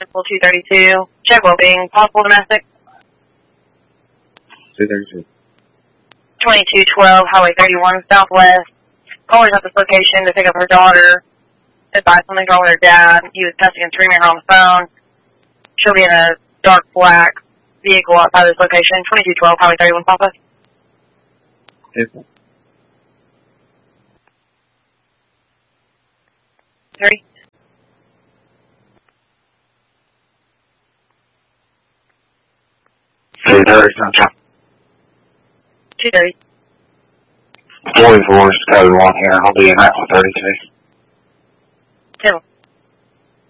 Simple 232. Check well-being. Possible domestic. 232. 2212 Highway 31 Southwest. Caller's at this location to pick up her daughter. Advise something's wrong with her dad. He was testing and screaming at her on the phone. She'll be in a dark black vehicle outside this location. 2212 Highway 31 Southwest. Vehicle. 30. Sunshine. 230. 44 is code 1 here. I'll be in that for 32. 2.